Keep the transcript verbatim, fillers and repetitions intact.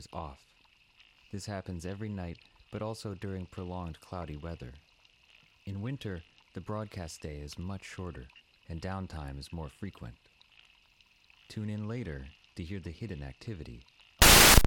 is off. This happens every night, but also during prolonged cloudy weather. In winter, the broadcast day is much shorter, and downtime is more frequent. Tune in later to hear the hidden activity